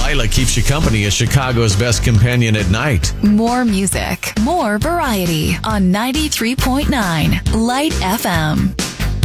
Delilah keeps you company as Chicago's best companion at night. More music, more variety on 93.9 Light FM.